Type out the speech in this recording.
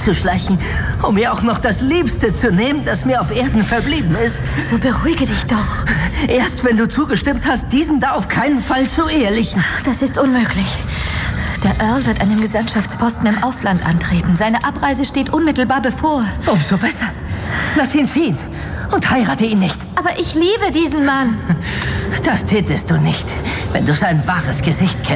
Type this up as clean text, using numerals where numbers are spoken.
einzuschleichen, um mir auch noch das Liebste zu nehmen, das mir auf Erden verblieben ist. So beruhige dich doch. Erst wenn du zugestimmt hast, diesen da auf keinen Fall zu ehelichen. Das ist unmöglich. Der Earl wird einen Gesandtschaftsposten im Ausland antreten. Seine Abreise steht unmittelbar bevor. Umso besser. Lass ihn ziehen und heirate ihn nicht. Aber ich liebe diesen Mann. Das tätest du nicht, wenn du sein wahres Gesicht kennst.